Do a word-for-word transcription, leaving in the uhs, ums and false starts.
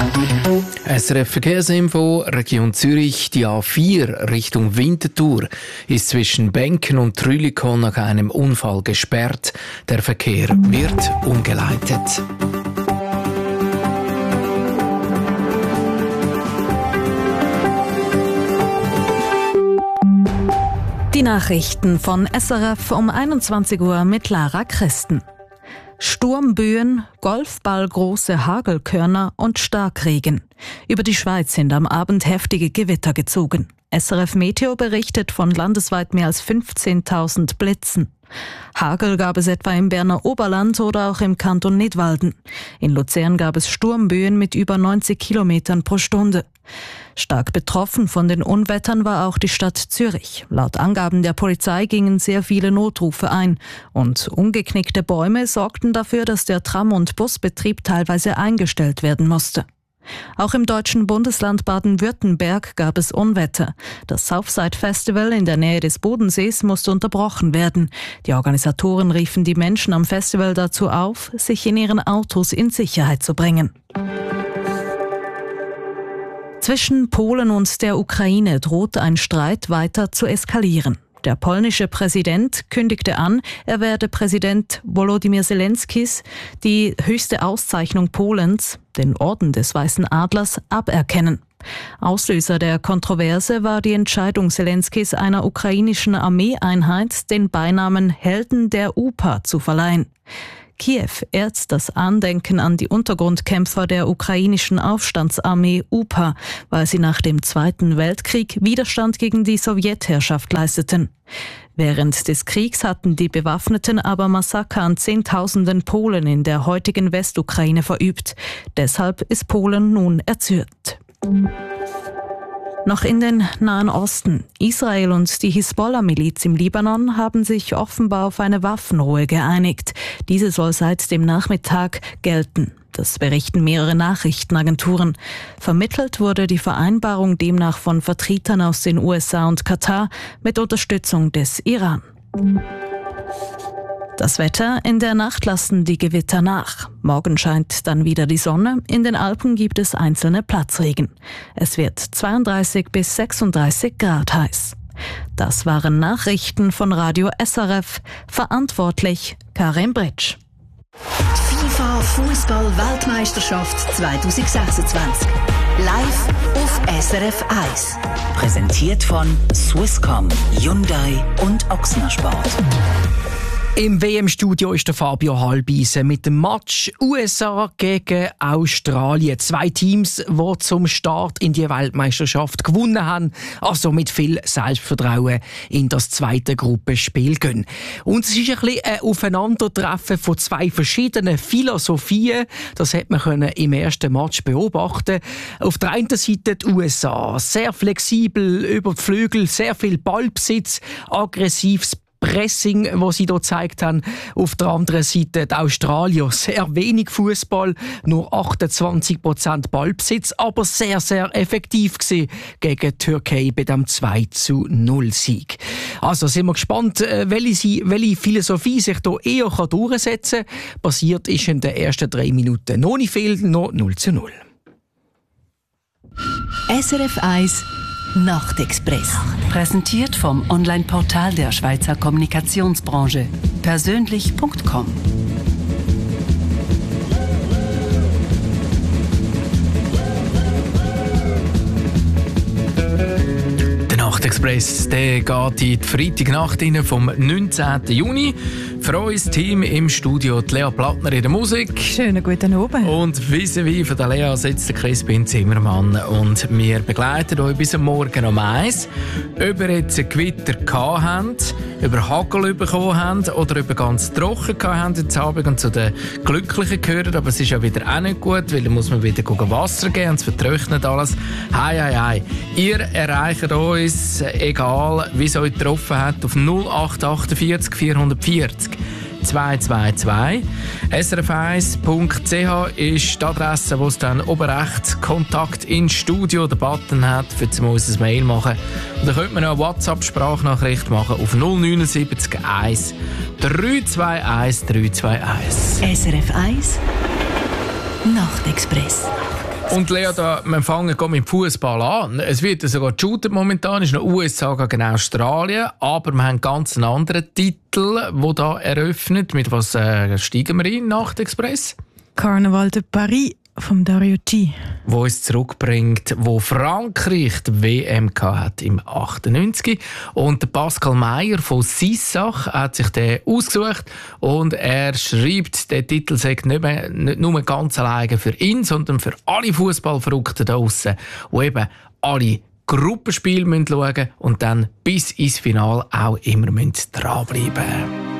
S R F Verkehrsinfo, Region Zürich, die A vier Richtung Winterthur ist zwischen Benken und Trülikon nach einem Unfall gesperrt. Der Verkehr wird umgeleitet. Die Nachrichten von S R F um einundzwanzig Uhr mit Lara Christen. Sturmböen, golfballgroße Hagelkörner und Starkregen. Über die Schweiz sind am Abend heftige Gewitter gezogen. S R F Meteo berichtet von landesweit mehr als fünfzehntausend Blitzen. Hagel gab es etwa im Berner Oberland oder auch im Kanton Nidwalden. In Luzern gab es Sturmböen mit über neunzig Kilometern pro Stunde. Stark betroffen von den Unwettern war auch die Stadt Zürich. Laut Angaben der Polizei gingen sehr viele Notrufe ein und umgeknickte Bäume sorgten dafür, dass der Tram- und Busbetrieb teilweise eingestellt werden musste. Auch im deutschen Bundesland Baden-Württemberg gab es Unwetter. Das Southside Festival in der Nähe des Bodensees musste unterbrochen werden. Die Organisatoren riefen die Menschen am Festival dazu auf, sich in ihren Autos in Sicherheit zu bringen. Zwischen Polen und der Ukraine droht ein Streit weiter zu eskalieren. Der polnische Präsident kündigte an, er werde Präsident Volodymyr Zelenskis die höchste Auszeichnung Polens, den Orden des Weißen Adlers, aberkennen. Auslöser der Kontroverse war die Entscheidung Zelenskis, einer ukrainischen Armeeeinheit den Beinamen Helden der U P A zu verleihen. Kiew ehrt das Andenken an die Untergrundkämpfer der ukrainischen Aufstandsarmee U P A, weil sie nach dem Zweiten Weltkrieg Widerstand gegen die Sowjetherrschaft leisteten. Während des Kriegs hatten die Bewaffneten aber Massaker an Zehntausenden Polen in der heutigen Westukraine verübt. Deshalb ist Polen nun erzürnt. Noch in den Nahen Osten. Israel und die Hisbollah-Miliz im Libanon haben sich offenbar auf eine Waffenruhe geeinigt. Diese soll seit dem Nachmittag gelten. Das berichten mehrere Nachrichtenagenturen. Vermittelt wurde die Vereinbarung demnach von Vertretern aus den U S A und Katar mit Unterstützung des Iran. Das Wetter: In der Nacht lassen die Gewitter nach. Morgen scheint dann wieder die Sonne. In den Alpen gibt es einzelne Platzregen. Es wird zweiunddreißig bis sechsunddreißig Grad heiß. Das waren Nachrichten von Radio S R F. Verantwortlich Karin Britsch. Die FIFA Fußball-Weltmeisterschaft zwanzig sechsundzwanzig. Live auf S R F eins. Präsentiert von Swisscom, Hyundai und Ochsner Sport. Im W M-Studio ist der Fabio Halbisen mit dem Match U S A gegen Australien. Zwei Teams, die zum Start in die Weltmeisterschaft gewonnen haben, also mit viel Selbstvertrauen in das zweite Gruppenspiel gehen. Und es ist ein bisschen ein Aufeinandertreffen von zwei verschiedenen Philosophien. Das hat man im ersten Match beobachten. Auf der einen Seite die U S A, sehr flexibel über die Flügel, sehr viel Ballbesitz, aggressives Pressing, das sie hier gezeigt haben. Auf der anderen Seite die Australier, sehr wenig Fußball, nur achtundzwanzig Prozent Ballbesitz, aber sehr, sehr effektiv gewesen gegen die Türkei bei dem zwei zu null Sieg. Also sind wir gespannt, welche, sie, welche Philosophie sich hier eher durchsetzen kann. Passiert ist in den ersten drei Minuten noch nicht viel, noch null zu null. S R F eins Nachtexpress. Präsentiert vom Online-Portal der Schweizer Kommunikationsbranche. persönlich punkt com. Der Nachtexpress, der geht in die Freitagnacht rein vom neunzehnten Juni. Für uns Team im Studio die Lea Plattner in der Musik. Schönen guten Abend. Und vis-à-vis von der Lea sitzt der Crispin Zimmermann. Und wir begleiten euch bis am Morgen um eins. Ob ihr jetzt ein Gewitter gehabt habt, über Hagel bekommen habt oder über ganz trocken gehabt habt heute Abend und zu den Glücklichen gehört. Aber es ist ja wieder auch nicht gut, weil da muss man wieder Wasser geben und es vertrocknet alles. Hei, hei, hei. Ihr erreicht uns, egal wie es euch getroffen hat, auf null acht achtundvierzig vierhundertvierzig zwei zwei zwei. S R F eins punkt c h ist die Adresse, wo es dann oben rechts Kontakt ins Studio den Button hat, für zum uns ein Mail machen. Und dann könnt man noch eine WhatsApp-Sprachnachricht machen auf null neun sieben eins drei zwei eins drei zwei eins. S R F eins Nachtexpress. Und Lea, da, wir fangen mit Fußball an. Es wird sogar geshootet momentan, es ist noch U S A gegen Australien, aber wir haben einen ganz anderen Titel, der da eröffnet. Mit was äh, steigen wir in, Nachtexpress? Carnaval de Paris vom Dario G. Wo es zurückbringt, wo Frankreich die W M hat im achtundneunzig. Und der Pascal Meyer von Sissach hat sich den ausgesucht und er schreibt, der Titel sei nicht, mehr, nicht nur ganz alleine für ihn, sondern für alle Fußballverrückten da draussen, die eben alle Gruppenspiele schauen müssen und dann bis ins Finale auch immer dranbleiben müssen.